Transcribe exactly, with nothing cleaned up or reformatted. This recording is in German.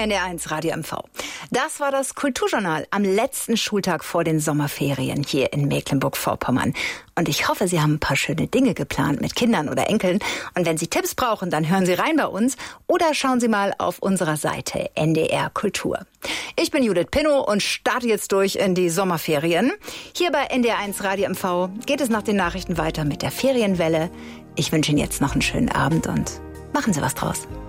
N D R eins Radio M V. Das war das Kulturjournal am letzten Schultag vor den Sommerferien hier in Mecklenburg-Vorpommern. Und ich hoffe, Sie haben ein paar schöne Dinge geplant mit Kindern oder Enkeln. Und wenn Sie Tipps brauchen, dann hören Sie rein bei uns oder schauen Sie mal auf unserer Seite N D R Kultur. Ich bin Judith Pinnow und starte jetzt durch in die Sommerferien. Hier bei N D R eins Radio M V geht es nach den Nachrichten weiter mit der Ferienwelle. Ich wünsche Ihnen jetzt noch einen schönen Abend und machen Sie was draus.